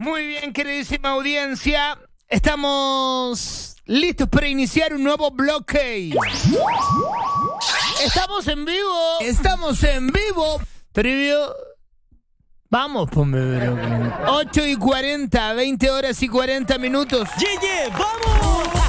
Muy bien, queridísima audiencia. Estamos listos para iniciar un nuevo bloque. Estamos en vivo. Estamos en vivo. Previo. Vamos, ponme, bro. 8:40, 20 horas y 40 minutos. ¡Vamos!